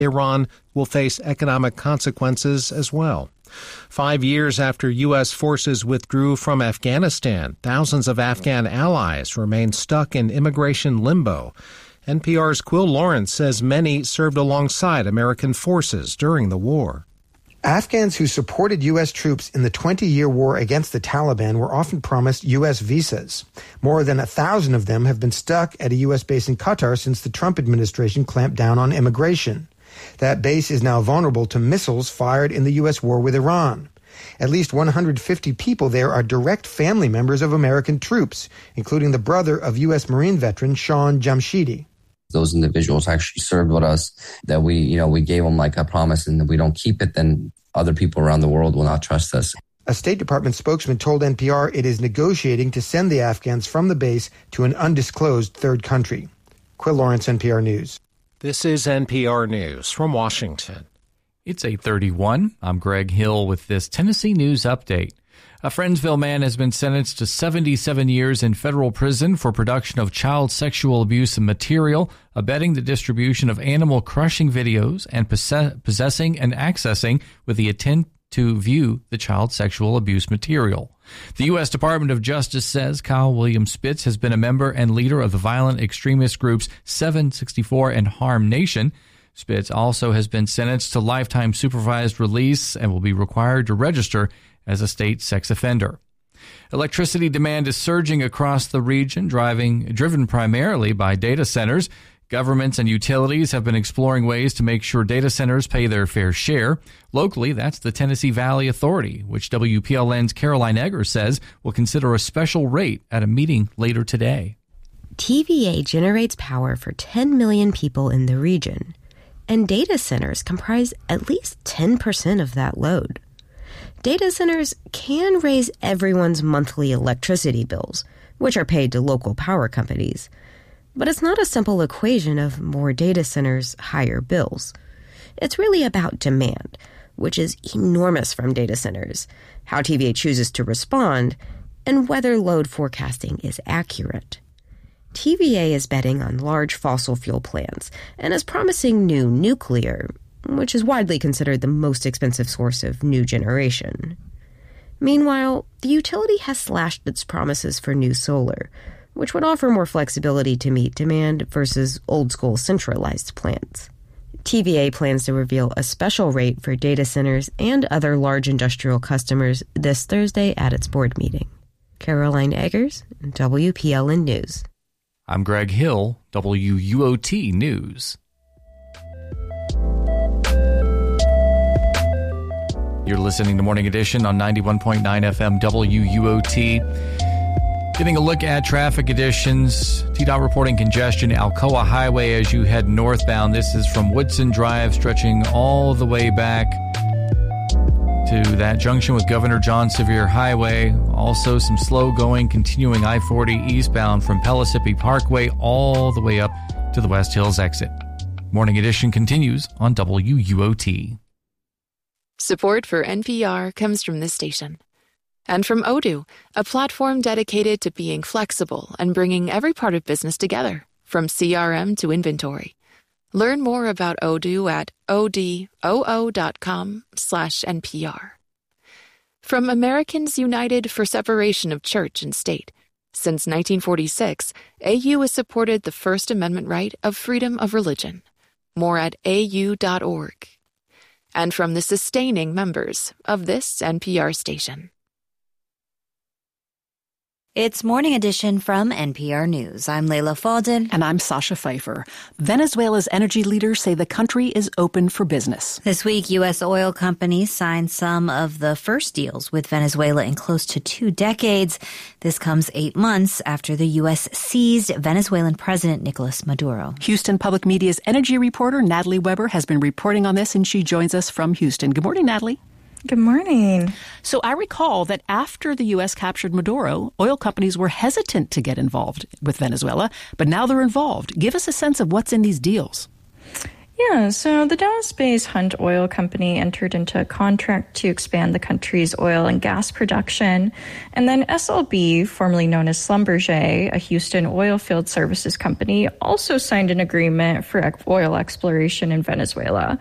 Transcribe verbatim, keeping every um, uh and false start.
Iran will face economic consequences as well. Five years after U S forces withdrew from Afghanistan, thousands of Afghan allies remain stuck in immigration limbo. N P R's Quill Lawrence says many served alongside American forces during the war. Afghans who supported U S troops in the twenty-year war against the Taliban were often promised U S visas. More than a thousand of them have been stuck at a U S base in Qatar since the Trump administration clamped down on immigration. That base is now vulnerable to missiles fired in the U S war with Iran. At least one hundred fifty people there are direct family members of American troops, including the brother of U S Marine veteran Sean Jamshidi. Those individuals actually served with us, that we, you know, we gave them like a promise, and if we don't keep it, then other people around the world will not trust us. A State Department spokesman told N P R it is negotiating to send the Afghans from the base to an undisclosed third country. Quill Lawrence, N P R News. This is N P R News from Washington. It's eight thirty-one. I'm Greg Hill with this Tennessee News Update. A Friendsville man has been sentenced to seventy-seven years in federal prison for production of child sexual abuse material, abetting the distribution of animal-crushing videos, and possess- possessing and accessing with the intent to view the child sexual abuse material. The U S Department of Justice says Kyle William Spitz has been a member and leader of the violent extremist groups seven sixty-four and Harm Nation. Spitz also has been sentenced to lifetime supervised release and will be required to register as a state sex offender. Electricity demand is surging across the region, driving, driven primarily by data centers. Governments and utilities have been exploring ways to make sure data centers pay their fair share. Locally, that's the Tennessee Valley Authority, which W P L N's Caroline Egger says will consider a special rate at a meeting later today. T V A generates power for ten million people in the region, and data centers comprise at least ten percent of that load. Data centers can raise everyone's monthly electricity bills, which are paid to local power companies. But it's not a simple equation of more data centers, higher bills. It's really about demand, which is enormous from data centers, how T V A chooses to respond, and whether load forecasting is accurate. T V A is betting on large fossil fuel plants and is promising new nuclear, which is widely considered the most expensive source of new generation. Meanwhile, the utility has slashed its promises for new solar, which would offer more flexibility to meet demand versus old-school centralized plants. T V A plans to reveal a special rate for data centers and other large industrial customers this Thursday at its board meeting. Caroline Eggers, W P L N News. I'm Greg Hill, W U O T News. You're listening to Morning Edition on ninety-one point nine F M W U O T. Getting a look at traffic conditions. T DOT reporting congestion Alcoa Highway as you head northbound. This is from Woodson Drive stretching all the way back to that junction with Governor John Sevier Highway. Also some slow going continuing I forty eastbound from Pellissippi Parkway all the way up to the West Hills exit. Morning Edition continues on W U O T. Support for N P R comes from this station. And from Odoo, a platform dedicated to being flexible and bringing every part of business together, from C R M to inventory. Learn more about Odoo at odoo.com slash NPR. From Americans United for Separation of Church and State. Since nineteen forty-six, A U has supported the First Amendment right of freedom of religion. More at A U dot org. And from the sustaining members of this N P R station. It's Morning Edition from N P R News. I'm Layla Fadel. And I'm Sasha Pfeiffer. Venezuela's energy leaders say the country is open for business. This week, U S oil companies signed some of the first deals with Venezuela in close to two decades. This comes eight months after the U S seized Venezuelan President Nicolas Maduro. Houston Public Media's energy reporter Natalie Weber has been reporting on this, and she joins us from Houston. Good morning, Natalie. Good morning. So I recall that after the U S captured Maduro, oil companies were hesitant to get involved with Venezuela, but now they're involved. Give us a sense of what's in these deals. Yeah, so the Dallas-based Hunt Oil Company entered into a contract to expand the country's oil and gas production. And then S L B, formerly known as Schlumberger, a Houston oil field services company, also signed an agreement for oil exploration in Venezuela.